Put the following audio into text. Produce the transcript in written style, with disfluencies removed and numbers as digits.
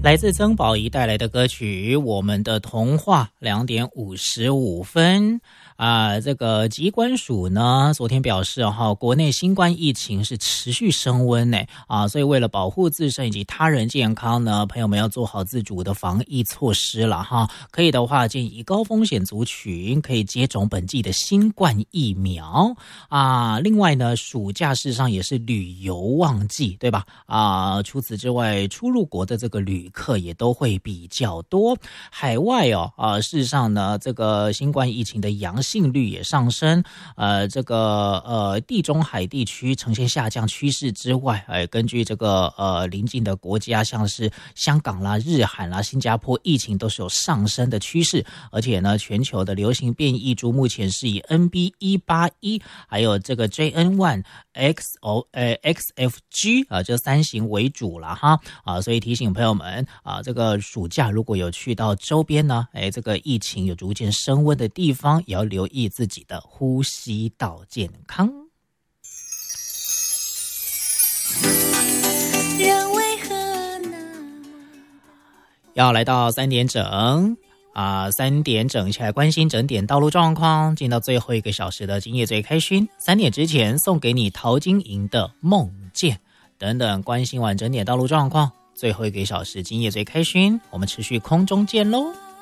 来自曾宝仪带来的歌曲《我们的童话》2点55分。这个疾管署呢，昨天表示国内新冠疫情是持续升温呢所以为了保护自身以及他人健康呢，朋友们要做好自主的防疫措施了可以的话，建议高风险族群可以接种本季的新冠疫苗另外呢，暑假事实上也是旅游旺季，对吧？除此之外，出入国的这个旅客也都会比较多。海外事实上呢，这个新冠疫情的阳性率也上升，地中海地区呈现下降趋势之外，根据这个邻近的国家，像是香港啦、日韩啦、新加坡，疫情都是有上升的趋势，而且呢，全球的流行变异株目前是以 NB181 还有这个 JN1XFG 这3型为主了所以提醒朋友们这个暑假如果有去到周边呢，这个疫情有逐渐升温的地方，也要留意自己的呼吸道健康。人为何要来到3点整3点整，一起来关心整点道路状况。进到最后1个小时的今夜最开心，3点之前送给你陶晶莹的梦见等等。关心完整点道路状况，最后1个小时今夜最开心，我们持续空中见喽。